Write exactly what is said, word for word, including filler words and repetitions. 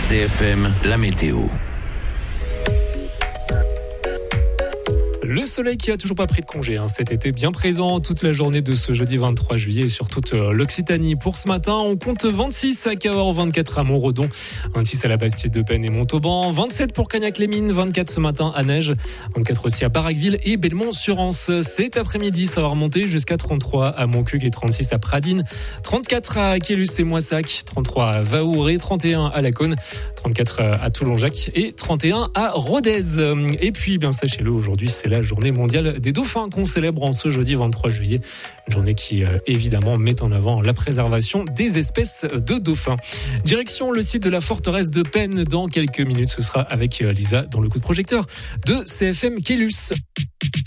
C F M, la météo. Le soleil qui a toujours pas pris de congé hein, cet été, bien présent toute la journée de ce jeudi vingt-trois juillet et sur toute euh, l'Occitanie. Pour ce matin, on compte vingt-six à Cahors, vingt-quatre à Montredon, vingt-six à la Bastide-de-Penne et Montauban, vingt-sept pour Cagnac-les-Mines, vingt-quatre ce matin à Neige, vingt-quatre aussi à Barraqueville et Belmont-sur-Anse. Cet après-midi, ça va remonter jusqu'à trente-trois à Montcuq et trente-six à Pradines, trente-quatre à Quélus et Moissac, trente-trois à Vaouré, trente et un à Laconne, trente-quatre à Toulonjac et trente et un à Rodez. Et puis, bien sachez-le, aujourd'hui, c'est la journée mondiale des dauphins qu'on célèbre en ce jeudi vingt-trois juillet. Une journée qui, euh, évidemment, met en avant la préservation des espèces de dauphins. Direction le site de la forteresse de Penne. Dans quelques minutes, ce sera avec euh, Lisa dans le coup de projecteur de C F M Quélus.